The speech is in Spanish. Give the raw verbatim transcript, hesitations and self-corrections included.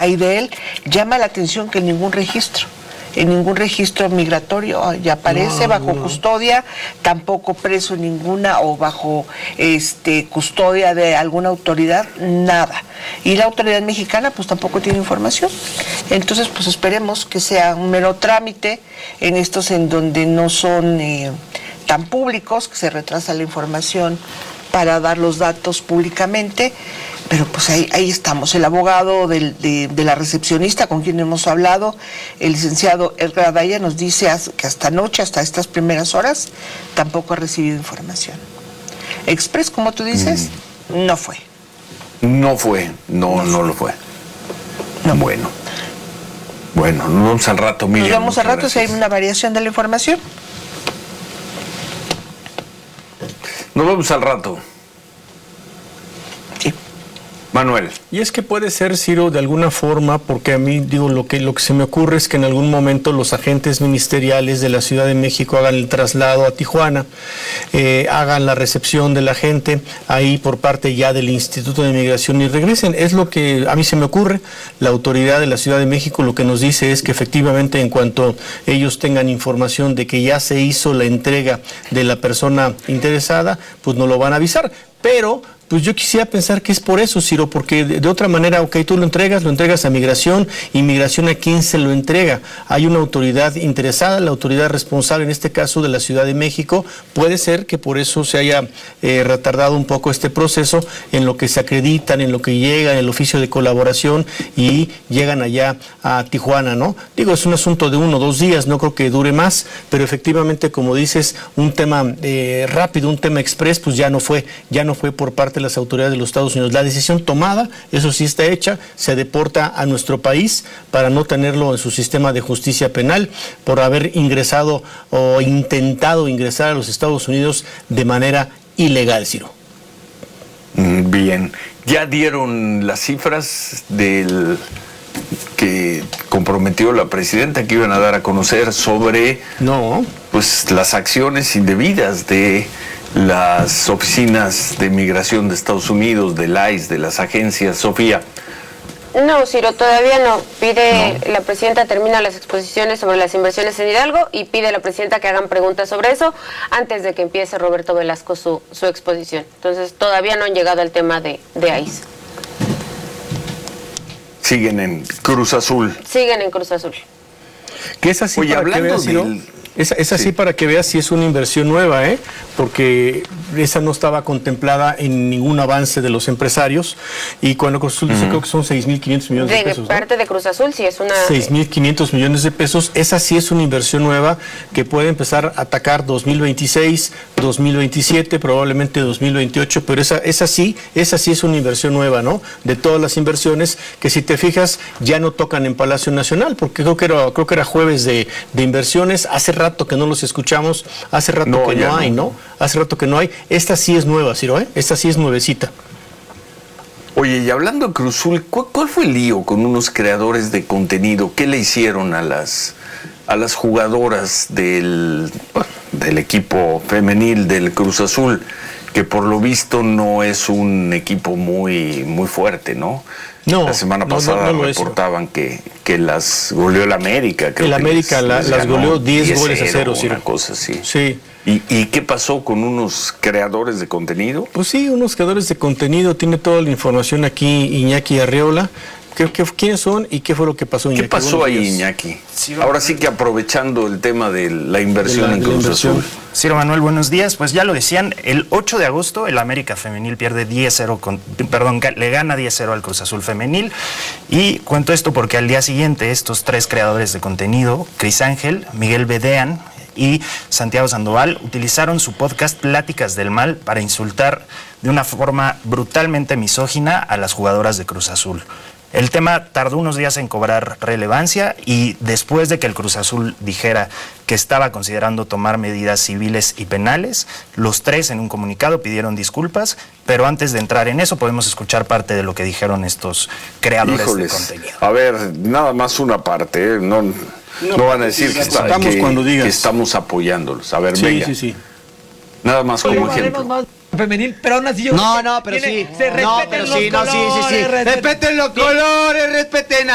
Aidel, llama la atención que ningún registro, en ningún registro migratorio ya aparece no, bajo no. custodia, tampoco preso ninguna o bajo este custodia de alguna autoridad, nada. Y la autoridad mexicana pues tampoco tiene información. Entonces pues esperemos que sea un mero trámite en estos en donde no son eh, tan públicos, que se retrasa la información para dar los datos públicamente. Pero pues ahí, ahí estamos. El abogado del, de, de la recepcionista con quien hemos hablado, el licenciado Edgar Adaya, nos dice que hasta anoche, hasta estas primeras horas, tampoco ha recibido información. Express, como tú dices, mm. no fue. No fue, no, no, no fue. lo fue. No. Bueno. Bueno, nos vemos al rato, Miriam. Nos vemos al rato si hay una variación de la información. Nos vemos al rato. Manuel. Y es que puede ser, Ciro, de alguna forma, porque a mí, digo, lo que, lo que se me ocurre es que en algún momento los agentes ministeriales de la Ciudad de México hagan el traslado a Tijuana, eh, hagan la recepción de la gente ahí por parte ya del Instituto de Migración y regresen. Es lo que a mí se me ocurre. La autoridad de la Ciudad de México lo que nos dice es que efectivamente en cuanto ellos tengan información de que ya se hizo la entrega de la persona interesada, pues nos lo van a avisar. Pero pues yo quisiera pensar que es por eso, Ciro, porque de, de otra manera, ok, tú lo entregas, lo entregas a Migración, y Migración a quién se lo entrega. Hay una autoridad interesada, la autoridad responsable, en este caso de la Ciudad de México. Puede ser que por eso se haya eh, retardado un poco este proceso, en lo que se acreditan, en lo que llega, en el oficio de colaboración, y llegan allá a Tijuana, ¿no? Digo, es un asunto de uno o dos días, no creo que dure más, pero efectivamente, como dices, un tema eh, rápido, un tema express, pues ya no fue, ya no fue por parte de las autoridades de los Estados Unidos. La decisión tomada, eso sí está hecha, se deporta a nuestro país para no tenerlo en su sistema de justicia penal por haber ingresado o intentado ingresar a los Estados Unidos de manera ilegal, Ciro. Bien, ya dieron las cifras del que comprometió la presidenta que iban a dar a conocer sobre no pues las acciones indebidas de las oficinas de migración de Estados Unidos, del I C E, de las agencias. Sofía. No, Ciro, todavía no. Pide, no. La presidenta termina las exposiciones sobre las inversiones en Hidalgo y pide a la presidenta que hagan preguntas sobre eso antes de que empiece Roberto Velasco su, su exposición. Entonces, todavía no han llegado al tema de, de I C E. Siguen en Cruz Azul. Siguen en Cruz Azul. ¿Qué es así? Oye, para hablando que veas, del... ¿no? Es, es así sí. Para que veas si es una inversión nueva, ¿eh? Porque esa no estaba contemplada en ningún avance de los empresarios, y cuando Cruz Azul dice, uh-huh. creo que son seis mil quinientos millones de, de pesos. De parte ¿no? de Cruz Azul, sí es una... seis mil quinientos millones de pesos, esa sí es una inversión nueva que puede empezar a atacar dos mil veintiséis, dos mil veintisiete, probablemente dos mil veintiocho, pero esa, esa sí, esa sí es una inversión nueva, ¿no? De todas las inversiones que, si te fijas, ya no tocan en Palacio Nacional, porque creo que era, creo que era jueves de, de inversiones. Hace rato que no los escuchamos, hace rato no, que no, no hay, ¿no? Hace rato que no hay. Esta sí es nueva, Ciro, ¿eh? Esta sí es nuevecita. Oye, y hablando de Cruz Azul, ¿cuál, ¿cuál fue el lío con unos creadores de contenido? ¿Qué le hicieron a las, a las jugadoras del, del equipo femenil del Cruz Azul? Que por lo visto no es un equipo muy, muy fuerte, ¿no? No, la semana pasada no, no, no reportaban que, que las goleó el América. Creo el que América les, la, les las goleó diez goles a cero, una cosa así. Sí. ¿Y, ¿Y qué pasó con unos creadores de contenido? Pues sí, unos creadores de contenido. Tiene toda la información aquí Iñaki Arriola. ¿Qué, qué, ¿Quiénes son y qué fue lo que pasó, Iñaki? ¿Qué pasó Buenos ahí, días. Iñaki? Ciro Ahora sí que aprovechando el tema de la inversión de la, en Cruz Azul. Ciro Manuel, buenos días. Pues ya lo decían, el ocho de agosto el América Femenil pierde diez cero, con, perdón, le gana diez cero al Cruz Azul Femenil. Y cuento esto porque al día siguiente estos tres creadores de contenido, Cris Ángel, Miguel Bedean y Santiago Sandoval, utilizaron su podcast Pláticas del Mal para insultar de una forma brutalmente misógina a las jugadoras de Cruz Azul. El tema tardó unos días en cobrar relevancia, y después de que el Cruz Azul dijera que estaba considerando tomar medidas civiles y penales, los tres en un comunicado pidieron disculpas, pero antes de entrar en eso podemos escuchar parte de lo que dijeron estos creadores Híjoles. de contenido. A ver, nada más una parte, ¿eh? no, no, no van a decir que, está, que, que estamos apoyándolos. A ver, sí, venga. Sí, sí. Nada más como ejemplo. Femenil, pero aún así yo no, no, pero tiene, sí. Se no, pero los sí, colores, no, sí, sí, sí. Respeten los colores, respeten